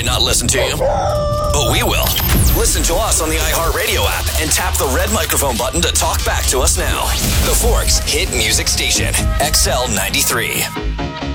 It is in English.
might not listen to you, but we will. Listen to us on the iHeartRadio app and tap the red microphone button to talk back to us now. The Forks Hit Music Station, XL93.